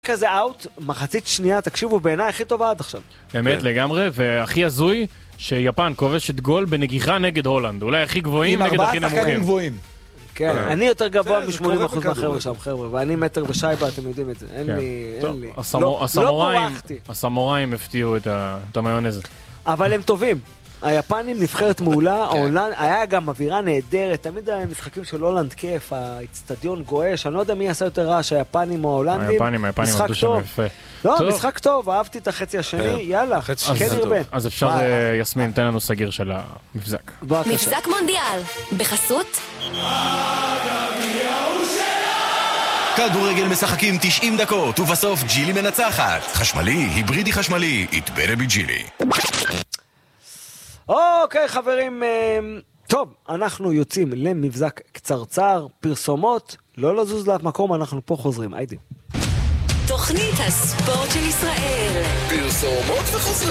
כזה אאוט, מחצית שנייה, תקשיבו, בעיניי הכי טובה עד עכשיו. באמת לגמרי, והכי הזוי שיפן כובשת גול בנגיחה נגד הולנד. אולי הכי גבוהים נגד הכי נמוכים. כן, אני יותר גבוה מ-80% מהחבר'ה שם, חבר'ה, ואני מטר ושייבה, אתם יודעים את זה, אין לי, לא בורחתי. הסמוראים הפתיעו את המיונז. אבל הם טובים. היפנים נבחרת מעולה, היה גם אווירה נהדרת, תמיד המשחקים של הולנד כיף, האצטדיון גואש, אני לא יודע מי יעשה יותר רעש, היפנים או ההולנדים. היפנים עבדו שם יפה. לא, משחק טוב, אהבתי את החצי השני, יאללה, כן ירבה. אז אפשר, יסמין, תן לנו סגיר של המבזק. מבזק מונדיאל, בחסות כדורגל משחקים 90 דקות, ובסוף ג'ילי מנצחת. חשמלי, היברידי חשמלי, יתברה בג'ילי. אוקיי חברים, טוב, אנחנו יוצאים למבזק קצרצר, פרסומות, לא לזוז למקום, אנחנו פה חוזרים, היידי. תוכנית הספורט של ישראל. פרסומות וחוזרים.